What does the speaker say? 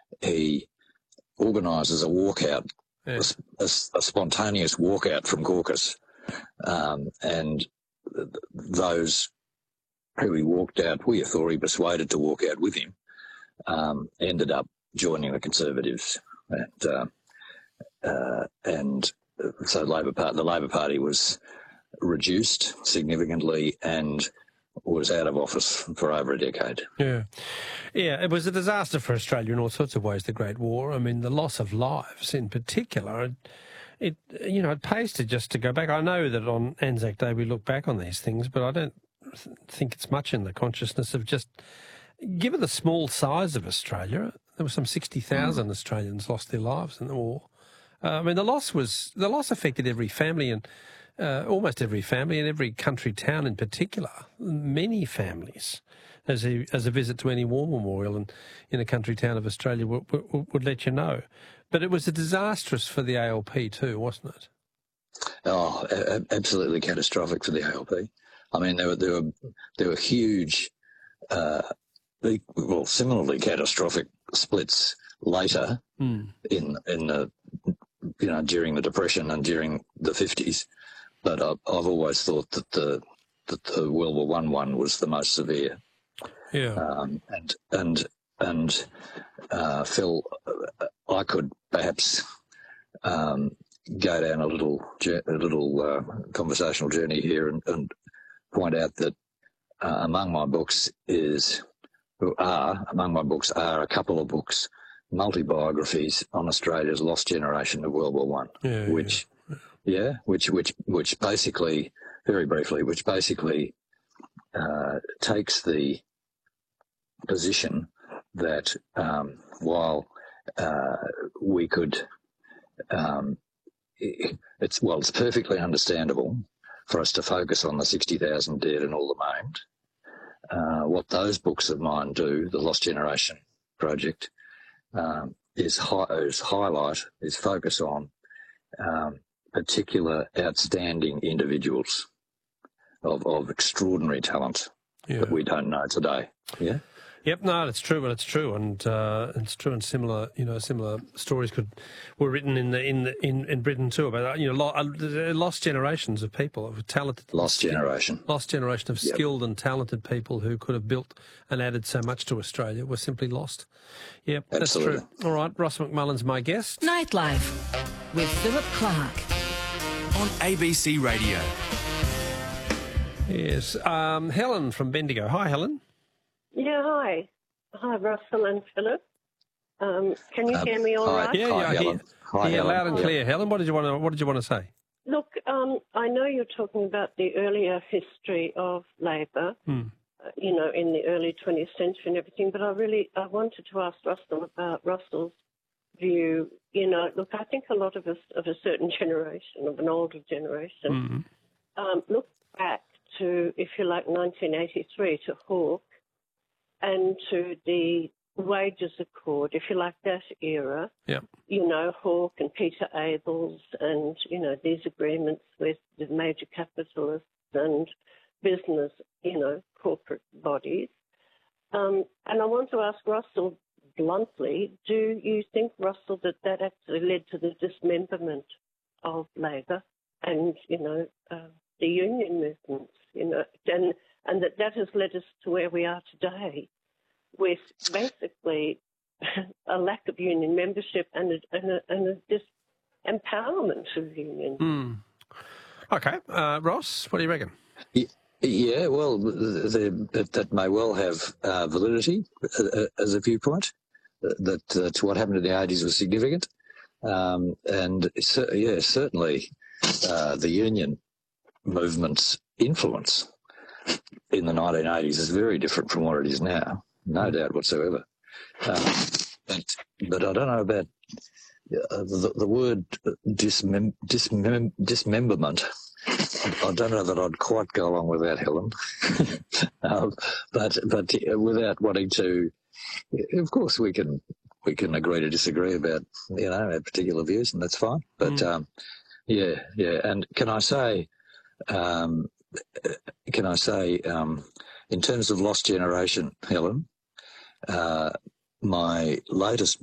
he organises a walkout, a spontaneous walkout from caucus, and those who he walked out with, or he persuaded to walk out with him, ended up joining the Conservatives, and so the Labor Party was reduced significantly and was out of office for over a decade. Yeah, it was a disaster for Australia in all sorts of ways, the Great War. I mean, the loss of lives in particular, it pays to just to go back. I know that on Anzac Day we look back on these things, but I don't think it's much in the consciousness of just, given the small size of Australia, there were some 60,000 Australians lost their lives in the war. I mean, the loss affected every family and almost every family and every country town in particular. Many families, as a visit to any war memorial in a country town of Australia would let you know. But it was disastrous for the ALP too, wasn't it? Oh, absolutely catastrophic for the ALP. I mean, there were huge, similarly catastrophic splits later in the during the Depression and during the 50s. But I've always thought that the World War I one was the most severe. Yeah. And Phil, I could perhaps go down a little conversational journey here and point out that among my books are a couple of books, multi-biographies on Australia's lost generation of World War One, which basically, very briefly, takes the position that while we could, it's perfectly understandable for us to focus on the 60,000 dead and all the maimed. What those books of mine do, the Lost Generation Project, is focus on particular outstanding individuals of extraordinary talent that we don't know today. Yeah. Yep, no, it's true, and it's true, and similar stories were written in Britain too about lost generations of people, of talented, lost generation of skilled and talented people who could have built and added so much to Australia were simply lost. Yep, absolutely. That's true. All right, Ross McMullen's my guest. Nightlife with Philip Clark on ABC Radio. Yes, Helen from Bendigo. Hi, Helen. Yeah, hi. Hi, Russell and Philip. Can you hear me all right? Yeah, hi, Helen. Hi, Helen. Loud and clear. Helen, what did you want to say? Look, I know you're talking about the earlier history of Labor, in the early 20th century and everything, but I wanted to ask Russell about Russell's view. Look, I think a lot of us of a certain generation, of an older generation, look back to, if you like, 1983, to Hawke, and to the Wages Accord, if you like, that era. Yeah. Hawke and Peter Abels and, these agreements with the major capitalists and business, corporate bodies. And I want to ask Russell bluntly, do you think, Russell, that actually led to the dismemberment of Labor and, the union movements, and that has led us to where we are today, with basically a lack of union membership and a disempowerment of unions. Okay, Ross, what do you reckon? Yeah, well, that may well have validity as a viewpoint. That to what happened in the 80s was significant, and certainly the union movement's influence in the 1980s is very different from what it is now, no doubt whatsoever. But I don't know about the word dismemberment. I don't know that I'd quite go along with that, Helen. But without wanting to, of course, we can agree to disagree about our particular views, and that's fine. But and can I say, in terms of Lost Generation, Helen, my latest